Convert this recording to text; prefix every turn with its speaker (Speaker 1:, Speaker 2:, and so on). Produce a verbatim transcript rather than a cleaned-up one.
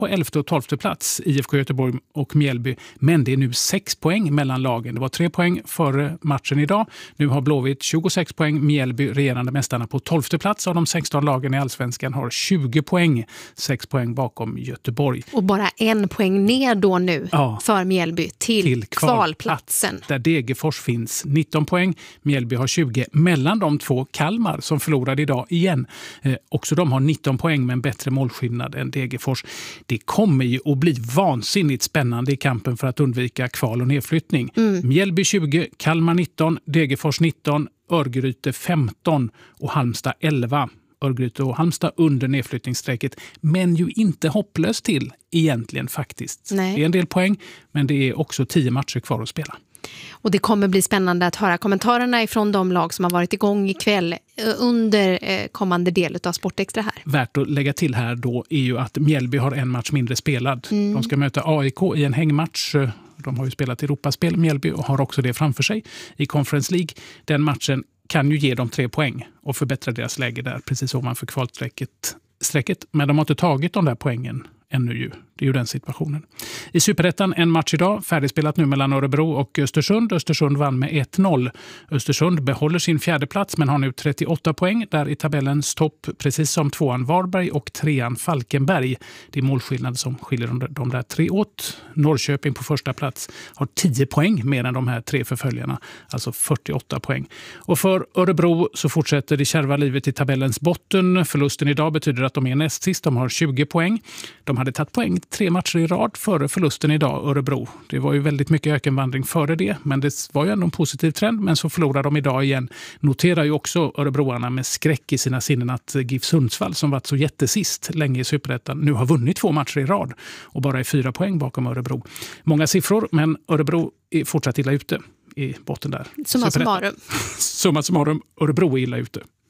Speaker 1: på elfte och tolfte plats, I F K Göteborg och Mjällby. Men det är nu sex poäng mellan lagen. Det var tre poäng före matchen idag. Nu har Blåvitt tjugosex poäng. Mjällby, regerande mästarna, på tolfte plats av de sexton lagen i Allsvenskan, har tjugo poäng. sex poäng bakom Göteborg.
Speaker 2: Och bara en poäng ner då nu ja, för Mjällby till, till kvalplatsen.
Speaker 1: Där Degerfors finns nitton poäng. Mjällby har tjugo. Mellan de två Kalmar som förlorade idag igen. Eh, också de har nitton poäng med en bättre målskillnad än Degerfors. Det kommer ju att bli vansinnigt spännande i kampen för att undvika kval och nedflyttning. Mm. Mjällby tjugo, Kalmar nitton, Degerfors nitton, Örgryte femton och Halmstad elva. Örgryte och Halmstad under nedflyttningsstrecket, men ju inte hopplöst till egentligen faktiskt. Nej. Det är en del poäng, men det är också tio matcher kvar att spela.
Speaker 2: Och det kommer bli spännande att höra kommentarerna ifrån de lag som har varit igång ikväll under kommande del av Sportextra här.
Speaker 1: Värt att lägga till här då är ju att Mjällby har en match mindre spelad. Mm. De ska möta A I K i en hängmatch. De har ju spelat Europaspel, Mjällby, och har också det framför sig i Conference League. Den matchen kan ju ge dem tre poäng och förbättra deras läge där, precis ovanför kvalsträcket. Men de har inte tagit de där poängen ännu ju. Det är ju den situationen. I Superettan en match idag, färdigspelat nu mellan Örebro och Östersund. Östersund vann med ett noll. Östersund behåller sin fjärde plats men har nu trettioåtta poäng där i tabellens topp, precis som tvåan Varberg och trean Falkenberg. Det är målskillnad som skiljer de, de där tre åt. Norrköping på första plats har tio poäng mer än de här tre förföljarna, alltså fyrtioåtta poäng. Och för Örebro så fortsätter det kärva livet i tabellens botten. Förlusten idag betyder att de är näst sist, de har tjugo poäng. De hade tagit poäng tre matcher i rad före förlusten idag, Örebro. Det var ju väldigt mycket ökenvandring före det, men det var ju ändå en positiv trend. Men så förlorar de idag igen. Noterar ju också örebroarna med skräck i sina sinnen att GIF Sundsvall, som varit så jättesist länge i Superettan, nu har vunnit två matcher i rad och bara är fyra poäng bakom Örebro. Många siffror, men Örebro är fortsatt illa ute i botten där.
Speaker 2: Summa summarum.
Speaker 1: Summa summarum, Örebro är illa ute.